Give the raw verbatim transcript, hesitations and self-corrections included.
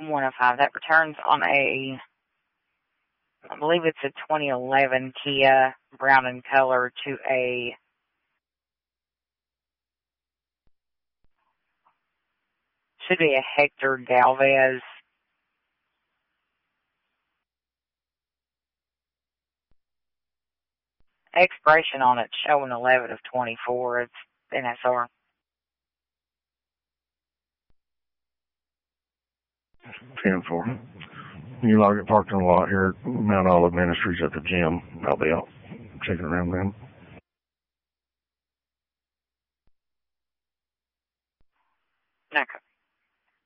one oh five. That returns on a, I believe it's a twenty eleven Kia, brown in color, to a should be a Hector Galvez. Expiration on it showing eleven of twenty-four. It's N S R. ten four. You log it parked in the lot here at Mount Olive Ministries at the gym. I'll be out checking around then.